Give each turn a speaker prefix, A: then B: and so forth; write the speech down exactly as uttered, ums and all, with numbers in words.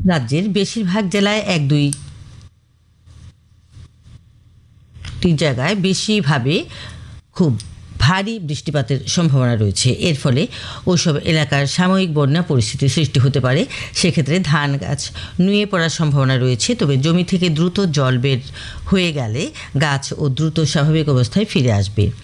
A: রাজ্যের বেশিরভাগ জেলায় এক দুই টি জায়গায় বেশিভাবে খুব ভারী বৃষ্টিপাতের সম্ভাবনা রয়েছে। এর ফলে ওইসব এলাকার সাময়িক বন্যা পরিস্থিতি সৃষ্টি হতে পারে। সেক্ষেত্রে ধান গাছ নুয়ে পড়ার সম্ভাবনা রয়েছে, তবে জমি থেকে দ্রুত জল বের হয়ে গেলে গাছ ও দ্রুত স্বাভাবিক অবস্থায় ফিরে আসবে।